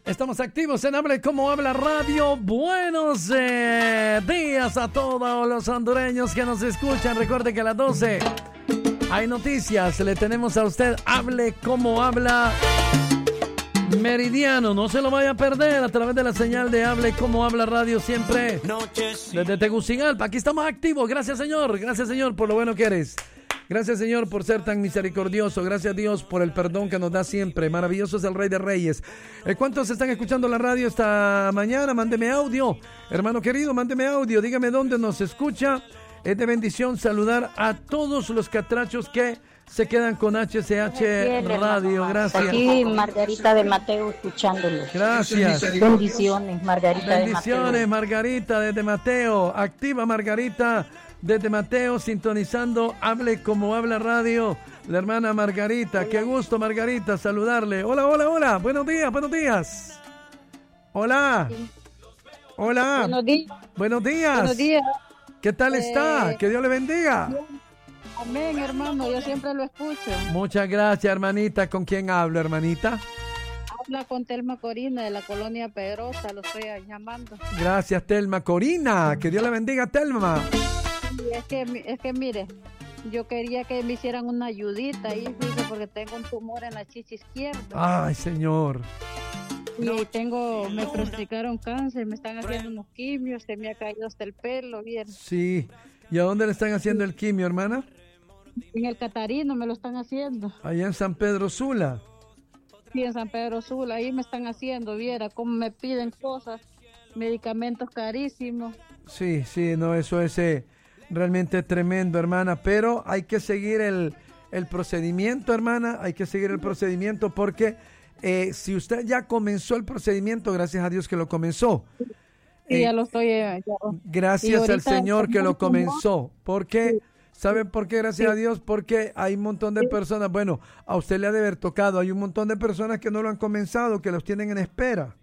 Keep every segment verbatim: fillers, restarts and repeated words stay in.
Estamos activos en Hable Como Habla Radio. Buenos eh, días a todos los hondureños que nos escuchan. Recuerde que a las doce hay noticias. Le tenemos a usted Hable Como Habla Meridiano. No se lo vaya a perder a través de la señal de Hable Como Habla Radio, siempre desde Tegucigalpa. Aquí estamos activos. Gracias, Señor. Gracias, Señor, por lo bueno que eres. Gracias, Señor, por ser tan misericordioso. Gracias, Dios, por el perdón que nos da siempre. Maravilloso es el Rey de Reyes. Eh, ¿Cuántos están escuchando la radio esta mañana? Mándeme audio. Hermano querido, mándeme audio. Dígame dónde nos escucha. Es de bendición saludar a todos los catrachos que se quedan con H C H Radio. Gracias. Aquí Margarita de Mateo escuchándolo. Gracias. Bendiciones, Margarita Bendiciones, de Mateo. Margarita desde Mateo. Activa, Margarita. Desde Mateo, sintonizando Hable Como Habla Radio, la hermana Margarita. Hola. Qué gusto, Margarita, saludarle. Hola, hola, hola. Buenos días, buenos días. Hola. Sí. Hola. Buenos días. Buenos días. Buenos días. ¿Qué tal eh, está? Que Dios le bendiga. Amén, hermano. Yo siempre lo escucho. Muchas gracias, hermanita. ¿Con quién hablo, hermanita? Habla con Telma Corina de la colonia Pedrosa. Lo estoy llamando. Gracias, Telma Corina. Que Dios le bendiga, Telma. Es que, es que mire, yo quería que me hicieran una ayudita ahí, porque tengo un tumor en la chicha izquierda. Ay, Señor. Y tengo, me pronosticaron cáncer, me están haciendo unos quimios, se me ha caído hasta el pelo, bien. Sí. ¿Y a dónde le están haciendo el quimio, hermana? En el Catarino me lo están haciendo. Allá en San Pedro Sula. Sí, en San Pedro Sula, ahí me están haciendo, viera cómo me piden cosas, medicamentos carísimos. Sí, sí, no, eso es... Eh, realmente tremendo, hermana, pero hay que seguir el, el procedimiento, hermana, hay que seguir el procedimiento porque eh, si usted ya comenzó el procedimiento, gracias a Dios que lo comenzó. Sí, eh, ya lo estoy. Ya. Gracias al Señor que lo comenzó, porque, ¿saben por qué? Gracias sí. a Dios, porque hay un montón de personas, bueno, a usted le ha de haber tocado, hay un montón de personas que no lo han comenzado, que los tienen en espera.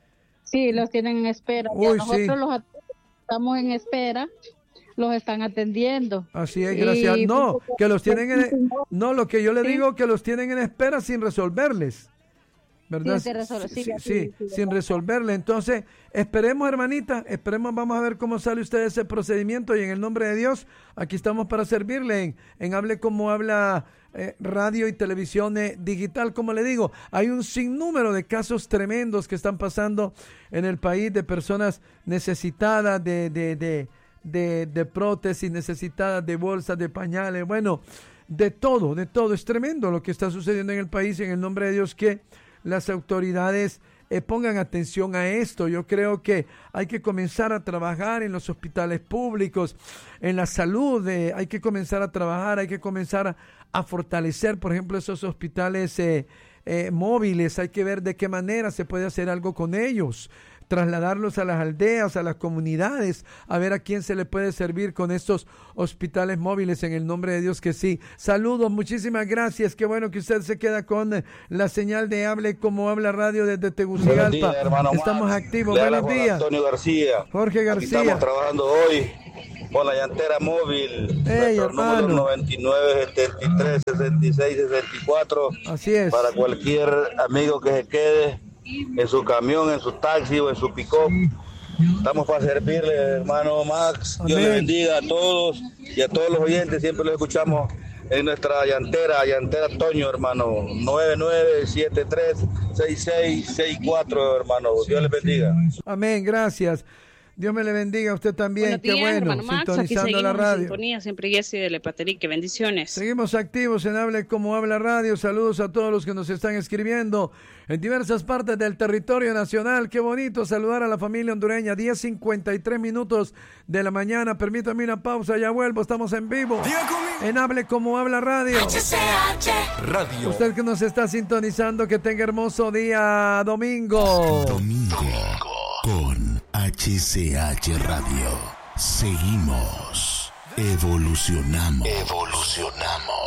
Sí, los tienen en espera. Uy, nosotros sí. los estamos en espera. Los están atendiendo. Así es, gracias. Y... No, que los tienen en... No, lo que yo le sí. digo, que los tienen en espera sin resolverles. ¿Verdad? Sí, resol... sí, sí, sí, sí, sí, sin resolverle. Entonces, esperemos, hermanita, esperemos, vamos a ver cómo sale usted ese procedimiento y en el nombre de Dios, aquí estamos para servirle en, en Hable Como Habla eh, Radio y Televisión eh, Digital. Como le digo, hay un sinnúmero de casos tremendos que están pasando en el país de personas necesitadas de... de, de De, de prótesis necesitadas, de bolsas, de pañales, bueno, de todo, de todo. Es tremendo lo que está sucediendo en el país. En el nombre de Dios, que las autoridades eh, pongan atención a esto. Yo creo que hay que comenzar a trabajar en los hospitales públicos, en la salud, eh, hay que comenzar a trabajar, hay que comenzar a, a fortalecer, por ejemplo, esos hospitales eh, eh, móviles. Hay que ver de qué manera se puede hacer algo con ellos, trasladarlos a las aldeas, a las comunidades, a ver a quién se le puede servir con estos hospitales móviles, en el nombre de Dios que sí. Saludos, muchísimas gracias, qué bueno que usted se queda con la señal de Hable Como Habla Radio desde Tegucigalpa. Días, estamos Max. activos, Le buenos Juan días. Antonio García. Jorge García. Aquí estamos trabajando hoy con la llantera móvil. Hey, nuestro hermano. número noventa y nueve, setenta y tres, sesenta y seis, sesenta y cuatro. Así es. Para cualquier amigo que se quede en su camión, en su taxi o en su pick-up. Estamos para servirle, hermano Max. Dios le bendiga a todos y a todos los oyentes. Siempre los escuchamos en nuestra llantera, llantera Toño, hermano. nueve nueve siete tres seis seis seis cuatro, hermano. Dios les bendiga. Amén, gracias. Dios me le bendiga a usted también. Buenos días, qué bueno, hermano Max, sintonizando aquí la radio. En sintonía, siempre Jessy de Lepaterique, bendiciones. Seguimos activos en Hable Como Habla Radio. Saludos a todos los que nos están escribiendo en diversas partes del territorio nacional. Qué bonito saludar a la familia hondureña. diez cincuenta y tres minutos de la mañana. Permítame una pausa, ya vuelvo. Estamos en vivo en Hable Como Habla Radio. H C H Radio. Usted que nos está sintonizando, que tenga hermoso día domingo. Domingo con H C H Radio. Seguimos. Evolucionamos. Evolucionamos.